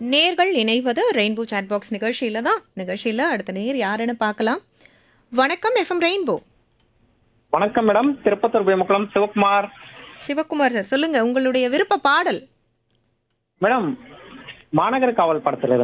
நேர்கள் இணைவது rainbow chat box நிகழ்ச்சியில தான். நிகழ்ச்சியில அடுத்த நேர் யாருன்னு பார்க்கலாம். வணக்கம் எஃப்எம் ரெயின்போ. வணக்கம் மேடம், திருப்பத்தூர் பேமுக்குளம் சிவகுமார். சிவகுமார் சார், சொல்லுங்க உங்களுடைய விருப்ப பாடல். மேடம், மாநகர காவல் படத்துல